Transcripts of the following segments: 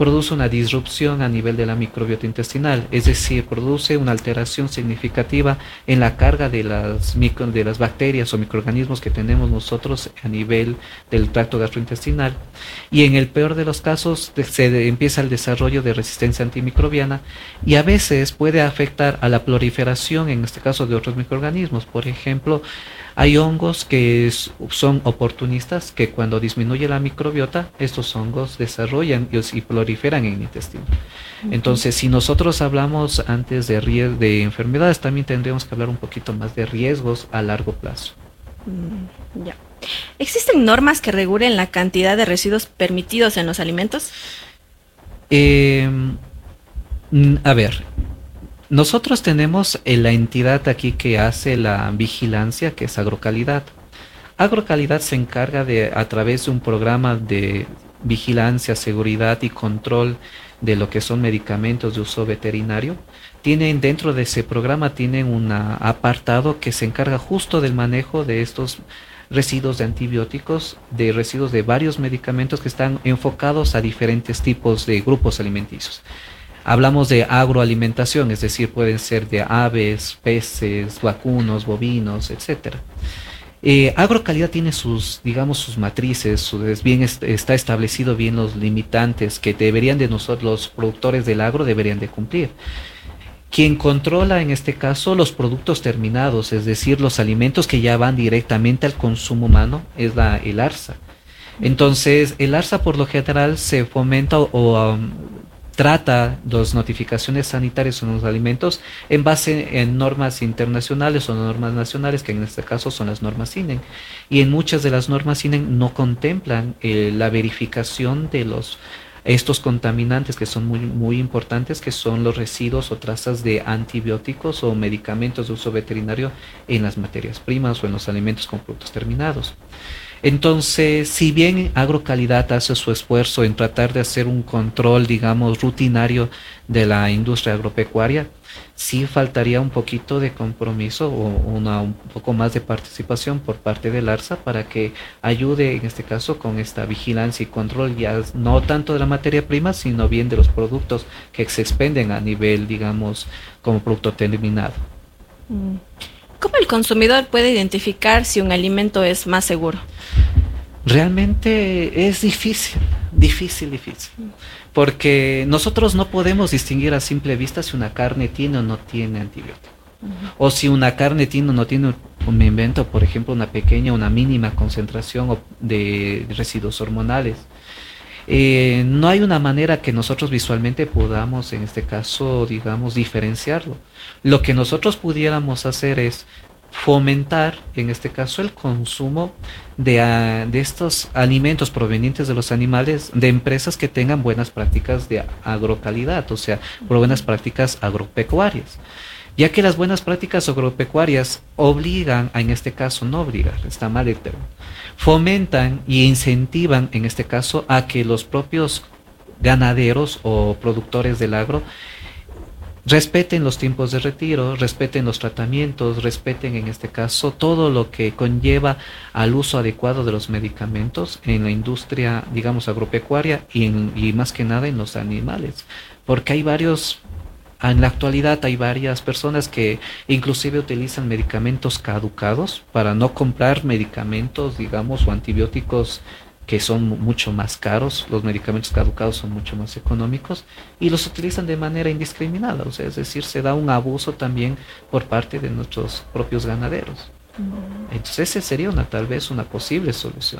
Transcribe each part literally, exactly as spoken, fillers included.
produce una disrupción a nivel de la microbiota intestinal, es decir, produce una alteración significativa en la carga de las, micro, de las bacterias o microorganismos que tenemos nosotros a nivel del tracto gastrointestinal, y en el peor de los casos se de, empieza el desarrollo de resistencia antimicrobiana, y a veces puede afectar a la proliferación, en este caso, de otros microorganismos. Por ejemplo, hay hongos que es, son oportunistas, que cuando disminuye la microbiota, estos hongos desarrollan y, y proliferan en el intestino. Uh-huh. Entonces, si nosotros hablamos antes de, de enfermedades, también tendríamos que hablar un poquito más de riesgos a largo plazo. Mm, ya. ¿Existen normas que regulen la cantidad de residuos permitidos en los alimentos? Eh, a ver, nosotros tenemos la entidad aquí que hace la vigilancia, que es Agrocalidad. Agrocalidad se encarga de, a través de un programa de vigilancia, seguridad y control de lo que son medicamentos de uso veterinario. Tienen dentro de ese programa tienen un apartado que se encarga justo del manejo de estos residuos de antibióticos, de residuos de varios medicamentos que están enfocados a diferentes tipos de grupos alimenticios. Hablamos de agroalimentación, es decir, pueden ser de aves, peces, vacunos, bovinos, etcétera. Eh, Agrocalidad tiene sus, digamos, sus matrices, su, es bien est está establecido bien los limitantes que deberían de nosotros, los productores del agro, deberían de cumplir. Quien controla en este caso los productos terminados, es decir, los alimentos que ya van directamente al consumo humano, es la, el ARSA. Entonces, el ARSA por lo general se fomenta o, o um, trata las notificaciones sanitarias en los alimentos en base en normas internacionales o normas nacionales, que en este caso son las normas I N E. Y en muchas de las normas I N E no contemplan eh, la verificación de los estos contaminantes que son muy, muy importantes, que son los residuos o trazas de antibióticos o medicamentos de uso veterinario en las materias primas o en los alimentos con productos terminados. Entonces, si bien Agrocalidad hace su esfuerzo en tratar de hacer un control, digamos, rutinario de la industria agropecuaria, sí faltaría un poquito de compromiso o una, un poco más de participación por parte del ARSA para que ayude en este caso con esta vigilancia y control, ya no tanto de la materia prima, sino bien de los productos que se expenden a nivel, digamos, como producto terminado. ¿Cómo el consumidor puede identificar si un alimento es más seguro? Realmente es difícil, difícil, difícil. Porque nosotros no podemos distinguir a simple vista si una carne tiene o no tiene antibiótico. Uh-huh. O si una carne tiene o no tiene, me invento, por ejemplo, una pequeña, una mínima concentración de residuos hormonales. Eh, no hay una manera que nosotros visualmente podamos, en este caso, digamos, diferenciarlo. Lo que nosotros pudiéramos hacer es fomentar, en este caso, el consumo de, uh, de estos alimentos provenientes de los animales, de empresas que tengan buenas prácticas de agrocalidad, o sea, buenas prácticas agropecuarias. Ya que las buenas prácticas agropecuarias obligan, a, en este caso, no obligar, está mal el término, fomentan y incentivan, en este caso, a que los propios ganaderos o productores del agro respeten los tiempos de retiro, respeten los tratamientos, respeten, en este caso, todo lo que conlleva al uso adecuado de los medicamentos en la industria, digamos, agropecuaria y, en, y más que nada en los animales, porque hay varios... En la actualidad hay varias personas que inclusive utilizan medicamentos caducados para no comprar medicamentos, digamos, o antibióticos que son mucho más caros. Los medicamentos caducados son mucho más económicos y los utilizan de manera indiscriminada. O sea, es decir, se da un abuso también por parte de nuestros propios ganaderos. Entonces, esa sería una, tal vez una posible solución.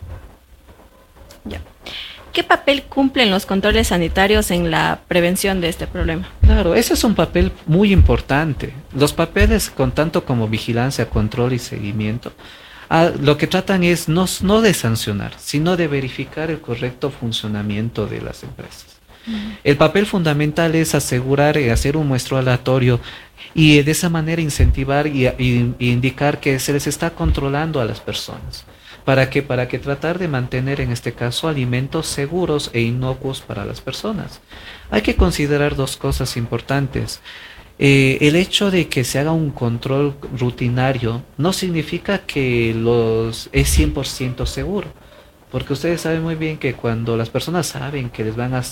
Ya. ¿Qué papel cumplen los controles sanitarios en la prevención de este problema? Claro, ese es un papel muy importante. Los papeles, con tanto como vigilancia, control y seguimiento, ah, lo que tratan es no, no de sancionar, sino de verificar el correcto funcionamiento de las empresas. Uh-huh. El papel fundamental es asegurar y hacer un muestreo aleatorio y de esa manera incentivar y, y, y indicar que se les está controlando a las personas. ¿Para qué? Para que tratar de mantener, en este caso, alimentos seguros e inocuos para las personas. Hay que considerar dos cosas importantes. Eh, el hecho de que se haga un control rutinario no significa que los es cien por ciento seguro. Porque ustedes saben muy bien que cuando las personas saben que les van a